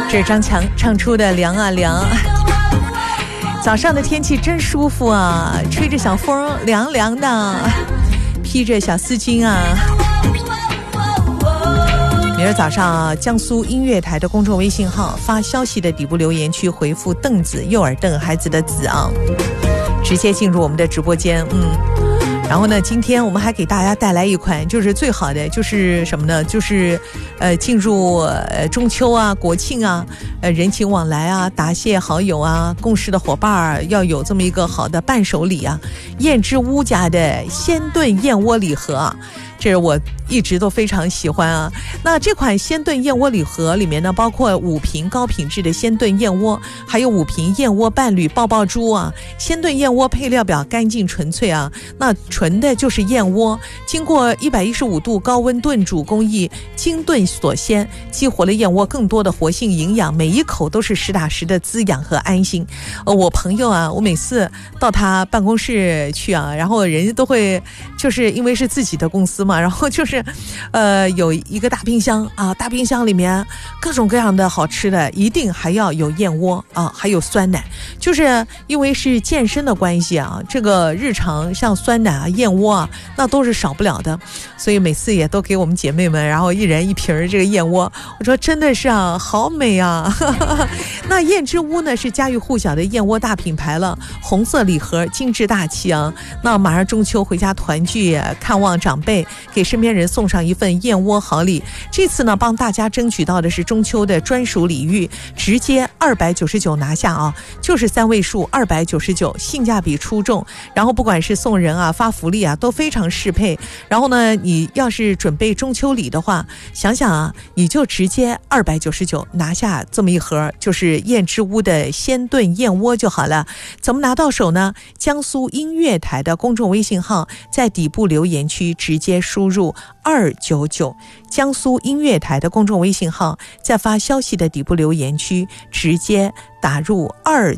这是张强唱出的凉啊凉。早上的天气真舒服啊，吹着小风，凉凉的，披着小丝巾啊。明儿早上江苏音乐台的公众微信号发消息的底部留言区回复凳子，右耳凳孩子的子啊，直接进入我们的直播间。然后呢，今天我们还给大家带来一款，就是最好的，就是什么呢？就是进入中秋啊、国庆啊，人情往来啊、答谢好友啊、共事的伙伴要有这么一个好的伴手礼啊。燕之屋家的鲜炖燕窝礼盒啊，这是我一直都非常喜欢啊。那这款鲜炖燕窝礼盒里面呢，包括5瓶高品质的鲜炖燕窝，还有5瓶燕窝伴侣爆爆珠啊。鲜炖燕窝配料表干净纯粹啊，那纯的就是燕窝，经过115度高温炖煮工艺精炖锁鲜，激活了燕窝更多的活性营养，每一口都是实打实的滋养和安心。我朋友啊，我每次到他办公室去啊，然后人家都会，就是因为是自己的公司嘛，然后就是有一个大冰箱啊，大冰箱里面各种各样的好吃的，一定还要有燕窝啊，还有酸奶。就是因为是健身的关系啊，这个日常像酸奶啊、燕窝啊，那都是少不了的，所以每次也都给我们姐妹们，然后一人一瓶这个燕窝。我说真的是啊，好美啊！那燕之屋呢是家喻户晓的燕窝大品牌了，红色礼盒精致大气啊。那马上中秋回家团聚，看望长辈，给身边人送上一份燕窝好礼。这次呢，帮大家争取到的是中秋的专属礼遇，直接299拿下啊，就是3位数299，性价比出众。然后不管是送人啊、发福利啊，都非常适配。然后呢，你要是准备中秋礼的话，想想啊，你就直接299拿下这么一盒，就是燕之屋的鲜炖燕窝就好了。怎么拿到手呢？江苏音乐台的公众微信号，在底部留言区直接输入299，江苏音乐台的公众微信号，在发消息的底部留言区直接打入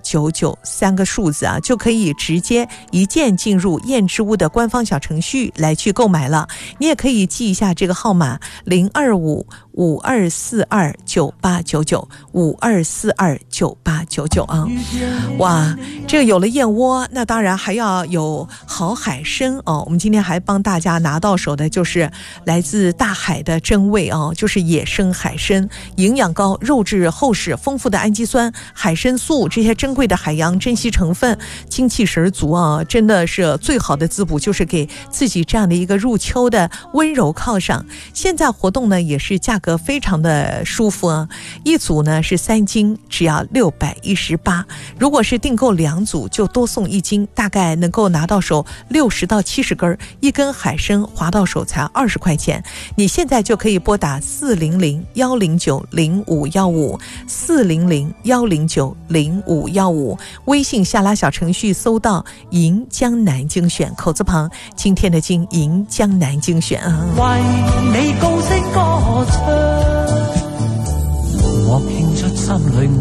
299，3个数字啊，就可以直接一键进入燕之屋的官方小程序来去购买了。你也可以记一下这个号码02552429899，52429899啊。哇，这个有了燕窝，那当然还要有好海参哦。我们今天还帮大家拿到手的就是来自大海的真味啊，就是野生海参，营养高，肉质厚实，丰富的氨基酸、海参素这些珍贵的海洋珍稀成分，精气神足啊，真的是最好的滋补，就是给自己这样的一个入秋的温柔犒赏。现在活动呢也是价格非常的舒服啊，一组呢是3斤，只要618，如果是订购2组就多送1斤，大概能够拿到手60到70根，一根海参划到手才20块钱。你现在就可以拨打400-109-0515 400-109-0515，微信下拉小程序搜到银江南精选，口字旁今天的金，银江南精选啊。 为你高声歌唱，我倾出心里